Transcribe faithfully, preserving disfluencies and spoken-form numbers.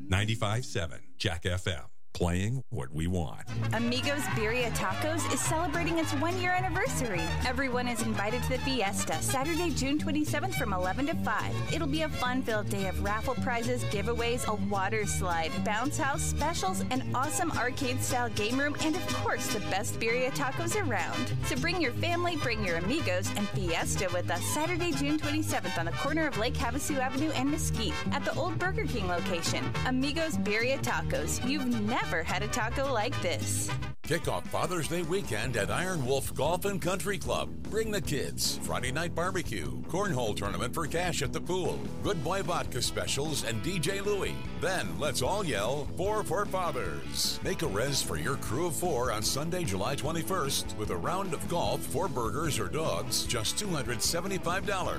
ninety-five point seven Jack F M. Playing what we want. Amigos Birria Tacos is celebrating its one-year anniversary. Everyone is invited to the fiesta Saturday, June twenty-seventh from eleven to five. It'll be a fun-filled day of raffle prizes, giveaways, a water slide, bounce house, specials, an awesome arcade-style game room, and of course, the best birria tacos around. So bring your family, bring your amigos, and fiesta with us Saturday, June twenty-seventh on the corner of Lake Havasu Avenue and Mesquite at the old Burger King location. Amigos Birria Tacos. You've never had a taco like this. Kick off Father's Day weekend at Iron Wolf Golf and Country Club. Bring the kids. Friday night barbecue, cornhole tournament for cash at the pool, Good Boy vodka specials, and D J Louie. Then let's all yell, four for fathers. Make a res for your crew of four on Sunday, July twenty-first with a round of golf, four burgers or dogs, just two hundred seventy-five dollars.